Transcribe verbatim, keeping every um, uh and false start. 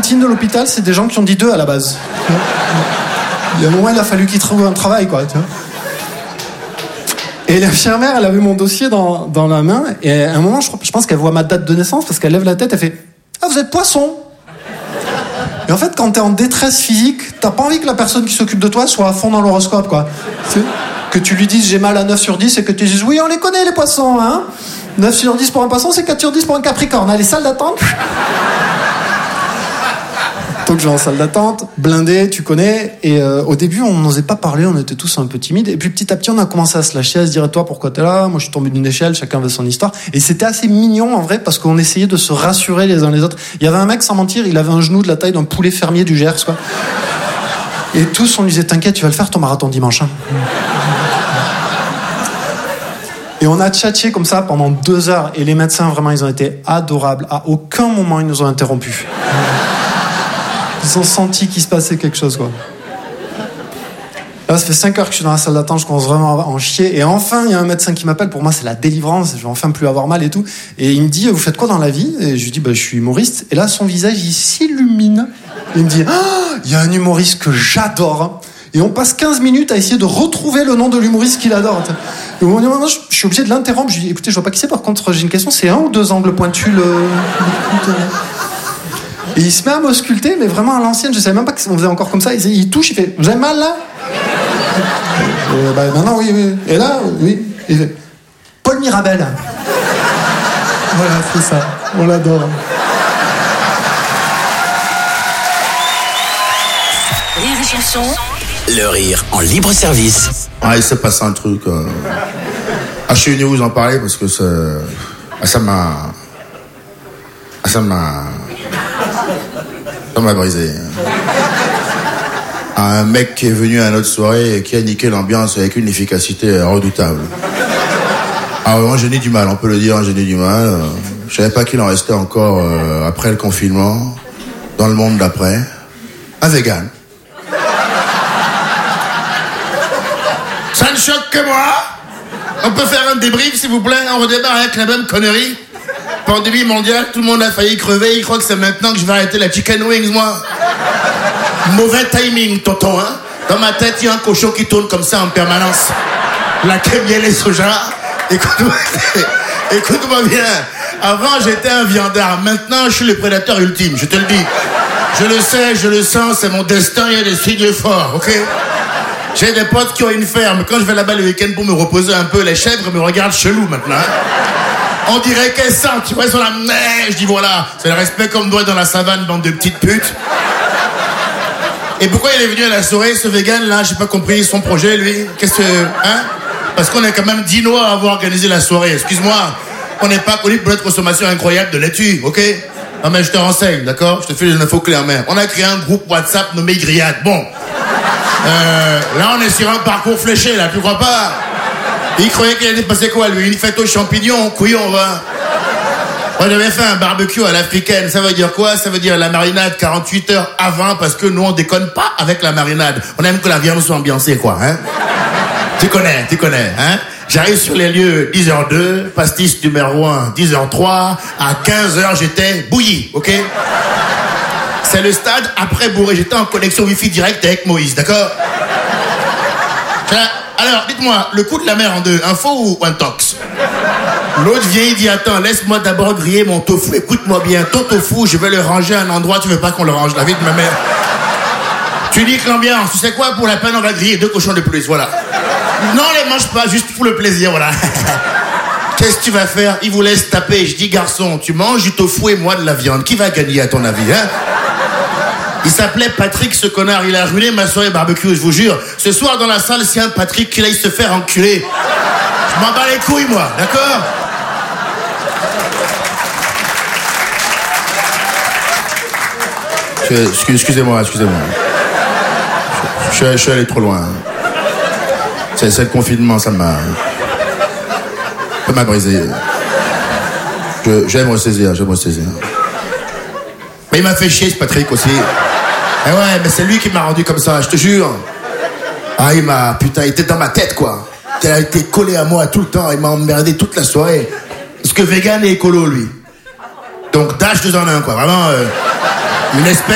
cantine de l'hôpital, c'est des gens qui ont dit deux à la base. Il y a un moment, il a fallu qu'ils trouvent un travail, quoi. Tu vois. Et l'infirmière, elle avait mon dossier dans, dans la main, et à un moment, je, je pense qu'elle voit ma date de naissance, parce qu'elle lève la tête, elle fait « Ah, vous êtes poisson !» Et en fait, quand t'es en détresse physique, t'as pas envie que la personne qui s'occupe de toi soit à fond dans l'horoscope, quoi. Tu sais, que tu lui dises « J'ai mal à neuf sur dix » et que tu dises « Oui, on les connaît, les poissons, hein !» neuf sur dix pour un poisson, c'est quatre sur dix pour un capricorne. Allez, salle d'attente. Donc je vais en salle d'attente, blindé, tu connais. Et euh, au début, on n'osait pas parler, on était tous un peu timides. Et puis petit à petit, on a commencé à se lâcher, à se dire, toi, pourquoi t'es là ? Moi, je suis tombé d'une échelle, chacun avait son histoire. Et c'était assez mignon, en vrai, parce qu'on essayait de se rassurer les uns les autres. Il y avait un mec, sans mentir, il avait un genou de la taille d'un poulet fermier du Gers, quoi. Et tous, on lui disait, t'inquiète, tu vas le faire ton marathon dimanche, hein. Et on a tchatché comme ça pendant deux heures. Et les médecins, vraiment, ils ont été adorables. À aucun moment, ils nous ont interrompus. Ils ont senti qu'il se passait quelque chose, quoi. Là, ça fait cinq heures que je suis dans la salle d'attente, je commence vraiment à en chier. Et enfin, il y a un médecin qui m'appelle. Pour moi, c'est la délivrance. Je vais enfin plus avoir mal et tout. Et il me dit, vous faites quoi dans la vie ? Et je lui dis, bah, je suis humoriste. Et là, son visage, il s'illumine. Il me dit, ah, il y a un humoriste que j'adore. Et on passe quinze minutes à essayer de retrouver le nom de l'humoriste qu'il adore. Et au moment, je, je suis obligé de l'interrompre. Je lui dis, écoutez, je vois pas qui c'est. Par contre, j'ai une question. C'est un ou deux angles pointus, le... Et il se met à m'ausculter, mais vraiment à l'ancienne, je savais même pas qu'on faisait encore comme ça. Il, il touche, il fait « Vous avez mal là ?» Et bah, maintenant, oui, oui. Et là, oui. Il fait « Paul Mirabel. » Voilà, c'est ça. On l'adore. Rire et chanson. Le rire en libre service. Ah, il s'est passé un truc. Euh... Ah, je suis venu vous en parler parce que ça, ah, ça m'a... Ah, ça m'a... Ça m'a brisé. Un mec qui est venu à notre soirée et qui a niqué l'ambiance avec une efficacité redoutable. Ah, vraiment, j'ai eu du mal, on peut le dire, j'ai eu du mal. Je savais pas qu'il en restait encore euh, après le confinement, dans le monde d'après. Un vegan. Ça ne choque que moi. On peut faire un débrief, s'il vous plaît. On redémarre avec la même connerie. Pandémie mondiale, tout le monde a failli crever. Il croit que c'est maintenant que je vais arrêter la chicken wings, moi. Mauvais timing, tonton, hein. Dans ma tête, il y a un cochon qui tourne comme ça en permanence. La crème miel et soja. Écoute-moi, écoute-moi bien. Avant, j'étais un viandard. Maintenant, je suis le prédateur ultime, je te le dis. Je le sais, je le sens, c'est mon destin, il y a des signes forts, ok? J'ai des potes qui ont une ferme. Quand je vais là-bas le week-end pour me reposer un peu, les chèvres me regardent chelou maintenant, hein. On dirait qu'elles sentent, tu vois, sur la neige. Je dis voilà, c'est le respect comme doit dans la savane, bande de petites putes. Et pourquoi il est venu à la soirée, ce vegan là? J'ai pas compris son projet, lui. Qu'est-ce que, hein? Parce qu'on est quand même dix noirs à avoir organisé la soirée. Excuse-moi, on n'est pas connu pour notre consommation incroyable de laitue, ok? Non mais je te renseigne, d'accord? Je te fais les infos clés en main. On a créé un groupe WhatsApp nommé Grillade. Bon, euh, là on est sur un parcours fléché, là, tu crois pas? Il croyait qu'il allait passer quoi, lui? Une fête aux champignons, couillon, va. Moi, j'avais fait un barbecue à l'africaine. Ça veut dire quoi? Ça veut dire la marinade quarante-huit heures avant, parce que nous, on déconne pas avec la marinade. On aime que la viande soit ambiancée, quoi, hein? Tu connais, tu connais, hein? J'arrive sur les lieux, dix heures deux, pastis numéro un, dix heures trois, à quinze heures, j'étais bouilli, ok? C'est le stade après bourré. J'étais en connexion Wi-Fi direct avec Moïse, d'accord? Alors, dites-moi, le coup de la mer en deux, un faux ou un tox? L'autre vient, il dit, attends, laisse-moi d'abord griller mon tofu. Écoute-moi bien, ton tofu, je vais le ranger à un endroit, tu veux pas qu'on le range, la vie de ma mère. Tu dis que l'ambiance, tu sais quoi, pour la peine, on va griller deux cochons de plus, voilà. Non, les mange pas, juste pour le plaisir, voilà. Qu'est-ce que tu vas faire? Il vous laisse taper. Je dis, garçon, tu manges du tofu et moi de la viande. Qui va gagner, à ton avis, hein? Il s'appelait Patrick, ce connard. Il a ruiné ma soirée barbecue, je vous jure. Ce soir, dans la salle, c'est un Patrick qui aille se faire enculer. Je m'en bats les couilles, moi, d'accord? Je, excusez-moi, excusez-moi. Je, je, je suis allé trop loin. C'est, c'est le confinement, ça m'a... Ça m'a brisé. Je, j'aime ressaisir, j'aime ressaisir. Mais il m'a fait chier, ce Patrick, aussi. Eh ouais, mais c'est lui qui m'a rendu comme ça, je te jure. Ah, il m'a... Putain, il était dans ma tête, quoi. Il a été collé à moi tout le temps. Il m'a emmerdé toute la soirée. Parce que vegan et écolo, lui. Donc, dash deux en un, quoi. Vraiment, euh, une espèce...